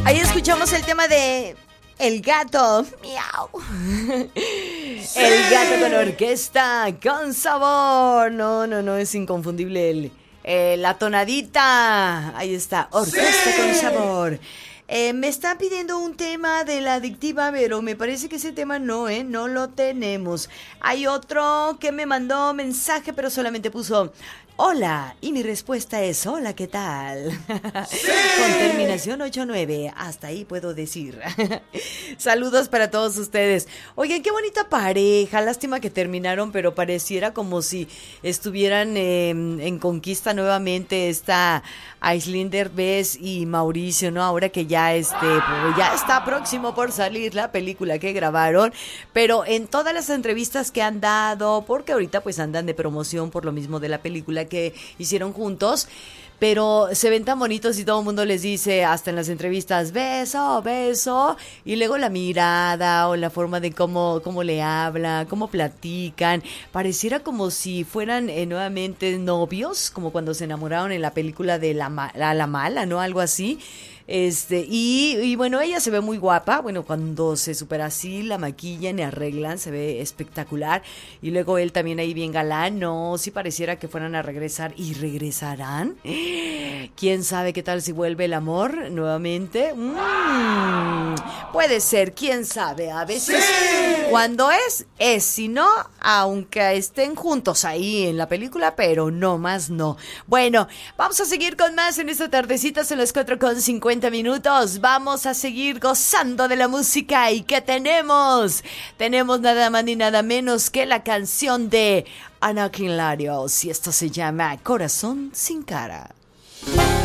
Ahí escuchamos el tema de El Gato. Miau. ¡Sí! El Gato con orquesta, con sabor. No, es inconfundible la tonadita. Ahí está, orquesta ¡sí! Con sabor. Me están pidiendo un tema de la adictiva, pero me parece que ese tema no lo tenemos. Hay otro que me mandó mensaje, pero solamente puso hola, y mi respuesta es hola, ¿qué tal? ¡Sí! Con terminación 89, hasta ahí puedo decir. Saludos para todos ustedes. Oigan, qué bonita pareja, lástima que terminaron, pero pareciera como si estuvieran en conquista nuevamente esta Aislinn Derbez y Mauricio, ¿no? Ahora que ya está próximo por salir la película que grabaron, pero en todas las entrevistas que han dado, porque ahorita pues andan de promoción por lo mismo de la película que hicieron juntos, pero se ven tan bonitos y todo el mundo les dice, hasta en las entrevistas, beso, beso, y luego la mirada o la forma de cómo le habla, cómo platican, pareciera como si fueran nuevamente novios, como cuando se enamoraron en la película de la mala, ¿no? Algo así. Y bueno, ella se ve muy guapa, bueno, cuando se supera así, la maquillan y arreglan, se ve espectacular, y luego él también ahí bien galán, no, sí pareciera que fueran a regresar, ¿y regresarán? ¿Quién sabe qué tal si vuelve el amor nuevamente? Puede ser, quién sabe, a veces ¡sí! Cuando es, si no, aunque estén juntos ahí en la película, pero no más no. Bueno, vamos a seguir con más en esta tardecita, son las 4:50 minutos. Vamos a seguir gozando de la música. ¿Y qué tenemos? Tenemos nada más ni nada menos que la canción de Anakin Larios. Y esto se llama Corazón sin cara.